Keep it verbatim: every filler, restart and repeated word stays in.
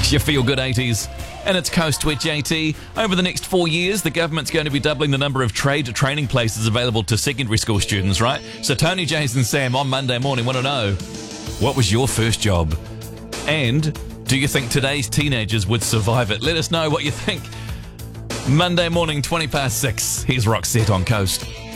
Your feel-good eighties. And it's Coast with J T. Over the next four years, the government's going to be doubling the number of trade training places available to secondary school students, right? So Tony, Jason, Sam on Monday morning want to know, what was your first job? And do you think today's teenagers would survive it? Let us know what you think. Monday morning, twenty past six. Here's Roxette on Coast.